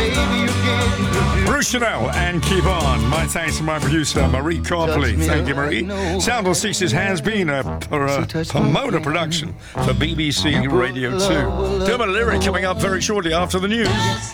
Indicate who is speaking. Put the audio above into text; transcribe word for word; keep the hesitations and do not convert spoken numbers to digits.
Speaker 1: Bruce Chanel and Keep On. My thanks to my producer, Marie Copley. Thank you, Marie. Sound on Sixties has been a, a, a Pomona production for B B C Radio two. Dermot Leary coming up very shortly after the news.